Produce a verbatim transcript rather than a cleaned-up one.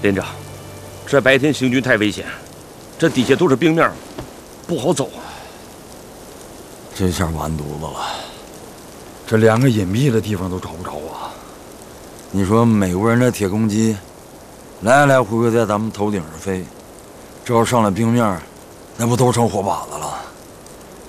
连长，这白天行军太危险，这底下都是冰面，不好走啊。 这下完犊子了，这连个隐蔽的地方都找不着啊！你说美国人的铁公鸡，来来回回在咱们头顶上飞，这要上了冰面，那不都成活靶子了？